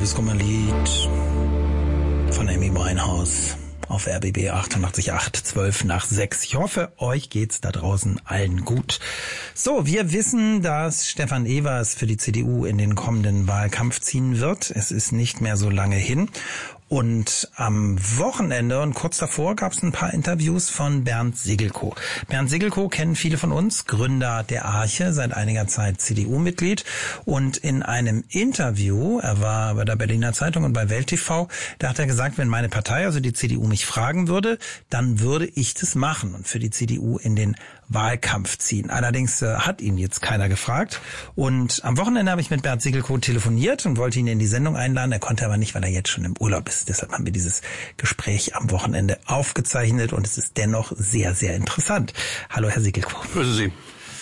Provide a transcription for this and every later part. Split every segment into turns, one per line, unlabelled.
Liebeskummerlied von Amy Winehouse auf RBB 88.8, 12 nach 6. Ich hoffe, euch geht's da draußen allen gut. So, wir wissen, dass Stefan Evers für die CDU in den kommenden Wahlkampf ziehen wird. Es ist nicht mehr so lange hin. Und am Wochenende und kurz davor gab es ein paar Interviews von Bernd Segelkow. Bernd Segelkow kennen viele von uns, Gründer der Arche, seit einiger Zeit CDU-Mitglied. Und in einem Interview, er war bei der Berliner Zeitung und bei Welt TV, da hat er gesagt, wenn meine Partei, also die CDU, mich fragen würde, dann würde ich das machen und für die CDU in den Wahlkampf ziehen. Allerdings hat ihn jetzt keiner gefragt. Und am Wochenende habe ich mit Bernd Segelkow telefoniert und wollte ihn in die Sendung einladen. Er konnte aber nicht, weil er jetzt schon im Urlaub ist. Deshalb haben wir dieses Gespräch am Wochenende aufgezeichnet und es ist dennoch sehr, sehr interessant. Hallo, Herr Segelkow.
Grüße Sie.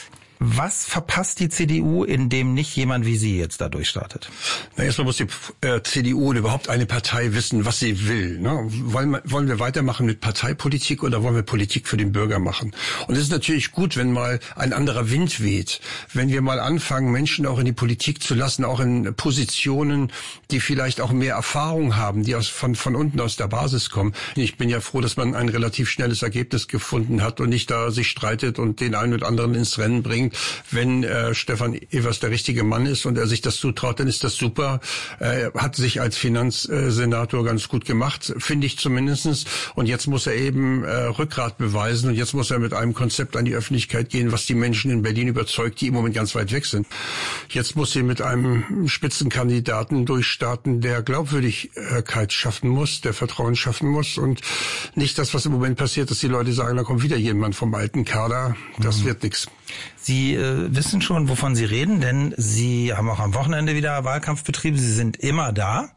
Was verpasst die CDU, indem nicht jemand wie Sie jetzt da durchstartet?
Na, erstmal muss die CDU und überhaupt eine Partei wissen, was sie will. Ne? Wollen wir weitermachen mit Parteipolitik oder wollen wir Politik für den Bürger machen? Und es ist natürlich gut, wenn mal ein anderer Wind weht. Wenn wir mal anfangen, Menschen auch in die Politik zu lassen, auch in Positionen, die vielleicht auch mehr Erfahrung haben, die von unten aus der Basis kommen. Ich bin ja froh, dass man ein relativ schnelles Ergebnis gefunden hat und nicht da sich streitet und den einen oder anderen ins Rennen bringt. Wenn Stefan Evers der richtige Mann ist und er sich das zutraut, dann ist das super. Er hat sich als Finanzsenator ganz gut gemacht, finde ich zumindestens. Und jetzt muss er eben Rückgrat beweisen und jetzt muss er mit einem Konzept an die Öffentlichkeit gehen, was die Menschen in Berlin überzeugt, die im Moment ganz weit weg sind. Jetzt muss sie mit einem Spitzenkandidaten durchstarten, der Glaubwürdigkeit schaffen muss, der Vertrauen schaffen muss und nicht das, was im Moment passiert, dass die Leute sagen, da kommt wieder jemand vom alten Kader. Das wird nichts.
Sie wissen schon, wovon Sie reden, denn Sie haben auch am Wochenende wieder Wahlkampf betrieben. Sie sind immer da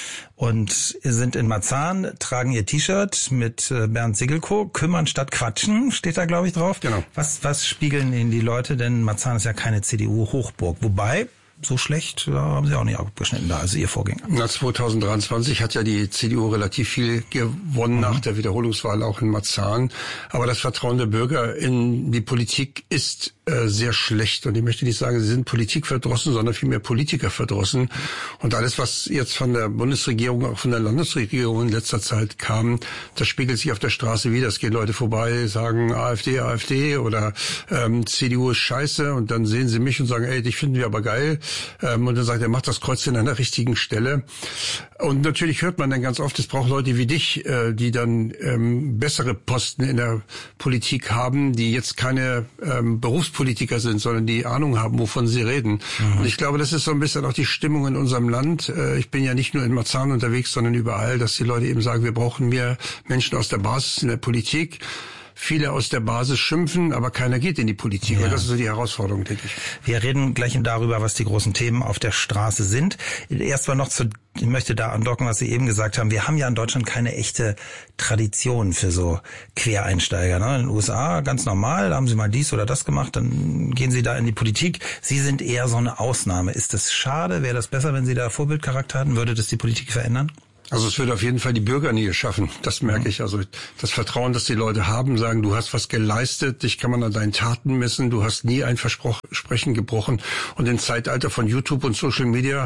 und sind in Marzahn, tragen Ihr T-Shirt mit Bernd Segelkow. Kümmern statt quatschen, steht da, glaube ich, drauf.
Genau.
Was spiegeln Ihnen die Leute? Denn Marzahn ist ja keine CDU-Hochburg. Wobei, so schlecht haben Sie auch nicht abgeschnitten da, also Ihr Vorgänger.
Na, 2023 hat ja die CDU relativ viel gewonnen nach der Wiederholungswahl auch in Marzahn. Aber das Vertrauen der Bürger in die Politik ist sehr schlecht. Und ich möchte nicht sagen, sie sind politikverdrossen, sondern vielmehr Politikerverdrossen. Und alles, was jetzt von der Bundesregierung, auch von der Landesregierung in letzter Zeit kam, das spiegelt sich auf der Straße wieder. Es gehen Leute vorbei, sagen AfD oder CDU ist scheiße. Und dann sehen sie mich und sagen, ey, dich finden wir aber geil. Und dann sagt er, macht das Kreuzchen an der richtigen Stelle. Und natürlich hört man dann ganz oft, es braucht Leute wie dich, die dann bessere Posten in der Politik haben, die jetzt keine Berufspolitiker sind, sondern die Ahnung haben, wovon sie reden. Und ich glaube, das ist so ein bisschen auch die Stimmung in unserem Land. Ich bin ja nicht nur in Marzahn unterwegs, sondern überall, dass die Leute eben sagen, wir brauchen mehr Menschen aus der Basis in der Politik. Viele aus der Basis schimpfen, aber keiner geht in die Politik. Ja. Und das ist so die Herausforderung, denke ich.
Wir reden gleich darüber, was die großen Themen auf der Straße sind. Erstmal noch ich möchte da andocken, was Sie eben gesagt haben. Wir haben ja in Deutschland keine echte Tradition für so Quereinsteiger. Ne? In den USA ganz normal, da haben Sie mal dies oder das gemacht, dann gehen Sie da in die Politik. Sie sind eher so eine Ausnahme. Ist das schade? Wäre das besser, wenn Sie da Vorbildcharakter hatten? Würde das die Politik verändern?
Also es würde auf jeden Fall die Bürgernähe schaffen, das merke ich. Also das Vertrauen, das die Leute haben, sagen, du hast was geleistet, dich kann man an deinen Taten messen, du hast nie ein Versprechen gebrochen. Und im Zeitalter von YouTube und Social Media,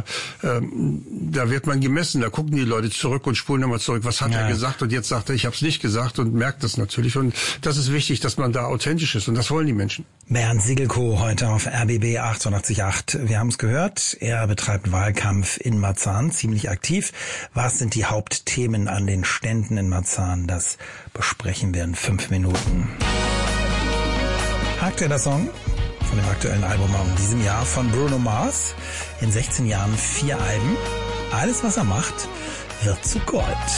da wird man gemessen, da gucken die Leute zurück und spulen nochmal zurück, was hat er gesagt und jetzt sagt er, ich habe es nicht gesagt und merkt das natürlich. Und das ist wichtig, dass man da authentisch ist und das wollen die Menschen.
Bernd Segelkow heute auf RBB 88.8. Wir haben es gehört, er betreibt Wahlkampf in Marzahn, ziemlich aktiv. Was sind die Hauptthemen an den Ständen in Marzahn? Das besprechen wir in 5 Minuten. Aktueller Song von dem aktuellen Album in diesem Jahr von Bruno Mars. In 16 Jahren 4 Alben. Alles, was er macht, wird zu Gold.